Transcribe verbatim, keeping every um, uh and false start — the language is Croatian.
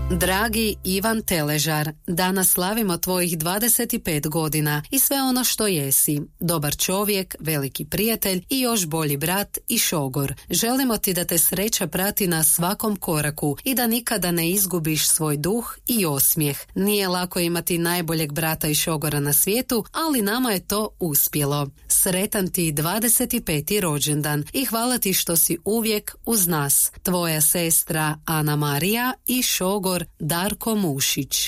Dragi Ivan Teležar, danas slavimo tvojih dvadeset pet godina i sve ono što jesi. Dobar čovjek, veliki prijatelj i još bolji brat i šogor. Želimo ti da te sreća prati na svakom koraku i da nikada ne izgubiš svoj duh i osmijeh. Nije lako imati najboljeg brata i šogora na svijetu, ali nama je to uspjelo. Sretan ti dvadeset peti rođendan i hvala ti što si uvijek uz nas. Tvoja sestra Ana Marija i šogor Darko Mušić.